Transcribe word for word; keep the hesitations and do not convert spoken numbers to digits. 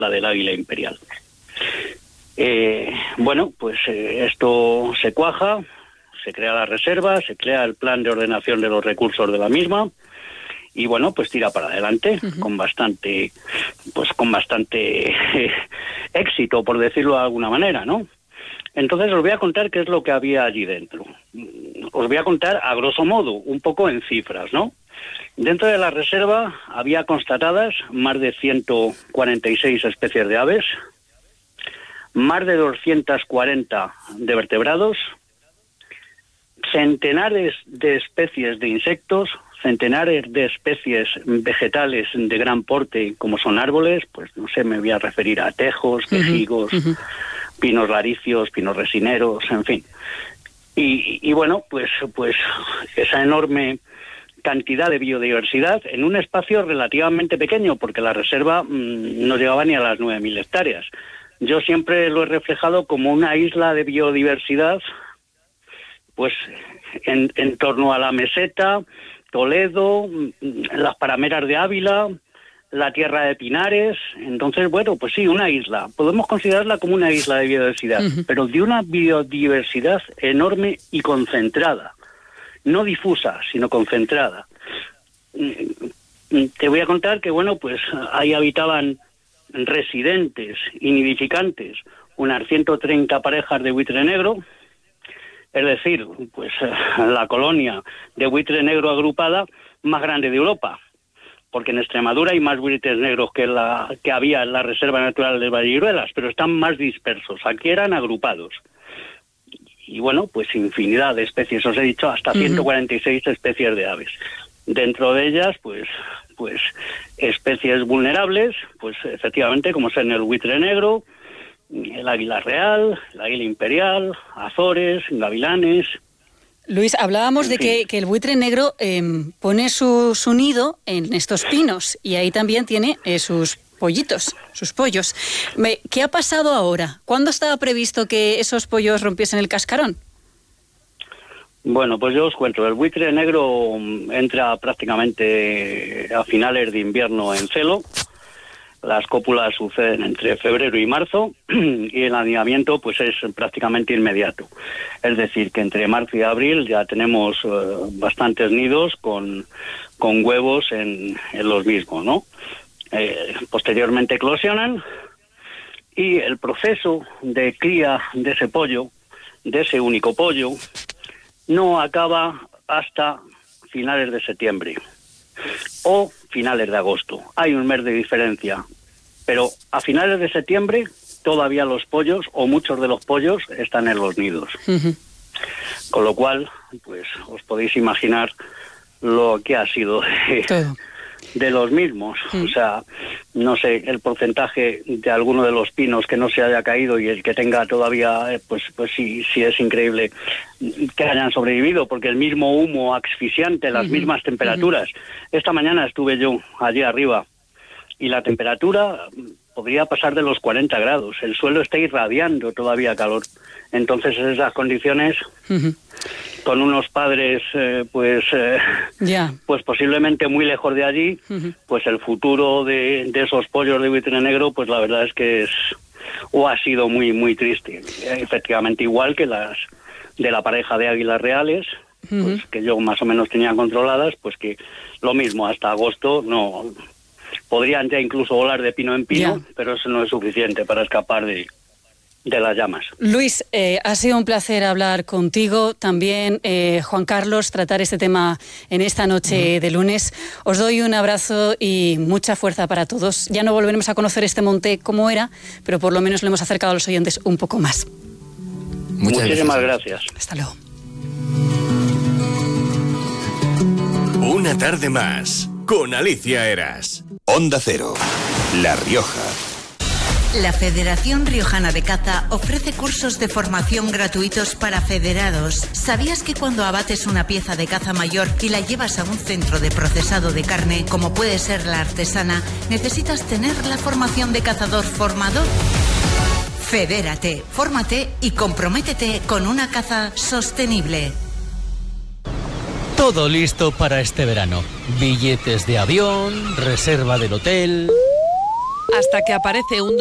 la del Águila Imperial. Eh, bueno, pues eh, esto se cuaja, se crea la reserva, se crea el plan de ordenación de los recursos de la misma y bueno, pues tira para adelante uh-huh. con bastante, pues con bastante eh, éxito, por decirlo de alguna manera, ¿no? Entonces os voy a contar qué es lo que había allí dentro. Os voy a contar a grosso modo, un poco en cifras, ¿no? Dentro de la reserva había constatadas más de ciento cuarenta y seis especies de aves, más de doscientos cuarenta de vertebrados, centenares de especies de insectos, centenares de especies vegetales de gran porte, como son árboles, pues no sé, me voy a referir a tejos, quejigos, uh-huh, uh-huh. pinos laricios, pinos resineros, en fin. Y, y bueno, pues, pues esa enorme cantidad de biodiversidad en un espacio relativamente pequeño, porque la reserva mmm, no llegaba ni a las nueve mil hectáreas. Yo siempre lo he reflejado como una isla de biodiversidad, pues en, en torno a la meseta, Toledo, las parameras de Ávila, la tierra de Pinares. Entonces, bueno, pues sí, una isla. Podemos considerarla como una isla de biodiversidad, uh-huh. pero de una biodiversidad enorme y concentrada. No difusa, sino concentrada. Te voy a contar que, bueno, pues ahí habitaban residentes y nidificantes unas ciento treinta parejas de buitre negro, es decir, pues la colonia de buitre negro agrupada más grande de Europa, porque en Extremadura hay más buitres negros que la que había en la Reserva Natural de Valleiruelas, pero están más dispersos. Aquí eran agrupados. Y bueno, pues infinidad de especies, os he dicho, hasta uh-huh. ciento cuarenta y seis especies de aves. Dentro de ellas, pues, pues especies vulnerables, pues efectivamente, como son el buitre negro, el águila real, el águila imperial, azores, gavilanes. Luis, hablábamos de que, que el buitre negro eh, pone su, su nido en estos pinos y ahí también tiene eh, sus pollitos, sus pollos. ¿Qué ha pasado ahora? ¿Cuándo estaba previsto que esos pollos rompiesen el cascarón? Bueno, pues yo os cuento. El buitre negro entra prácticamente a finales de invierno en celo. Las cópulas suceden entre febrero y marzo y el anidamiento pues es prácticamente inmediato. Es decir, que entre marzo y abril ya tenemos uh, bastantes nidos con, con huevos en, en los mismos, ¿no? Eh, posteriormente eclosionan y el proceso de cría de ese pollo, de ese único pollo, no acaba hasta finales de septiembre o finales de agosto. Hay un mes de diferencia, pero a finales de septiembre todavía los pollos o muchos de los pollos están en los nidos. Uh-huh. Con lo cual, pues os podéis imaginar lo que ha sido de, Todo. de los mismos. Uh-huh. O sea, no sé, el porcentaje de alguno de los pinos que no se haya caído y el que tenga todavía, pues pues sí, sí es increíble que hayan sobrevivido, porque el mismo humo asfixiante, las uh-huh. mismas temperaturas. Uh-huh. Esta mañana estuve yo allí arriba y la temperatura podría pasar de los cuarenta grados. El suelo está irradiando todavía calor. Entonces, en esas condiciones, uh-huh. con unos padres, eh, pues, eh, yeah. pues posiblemente muy lejos de allí, uh-huh. pues el futuro de, de esos pollos de buitre negro, pues la verdad es que es o ha sido muy, muy triste. Efectivamente, igual que las de la pareja de águilas reales, uh-huh. pues que yo más o menos tenía controladas, pues que lo mismo, hasta agosto no podrían ya incluso volar de pino en pino, yeah. pero eso no es suficiente para escapar de, de las llamas. Luis, eh, ha sido un placer hablar contigo, también eh, Juan Carlos, tratar este tema en esta noche uh-huh. de lunes. Os doy un abrazo y mucha fuerza para todos. Ya no volveremos a conocer este monte como era, pero por lo menos lo hemos acercado a los oyentes un poco más. Muchas Muchísimas gracias. gracias. Hasta luego. Una tarde más con Alicia Eras. Onda Cero, La Rioja. La Federación Riojana de Caza ofrece cursos de formación gratuitos para federados. ¿Sabías que cuando abates una pieza de caza mayor y la llevas a un centro de procesado de carne, como puede ser la artesana, necesitas tener la formación de cazador formador? Fedérate, fórmate y comprométete con una caza sostenible. Todo listo para este verano. Billetes de avión, reserva del hotel. hasta que aparece un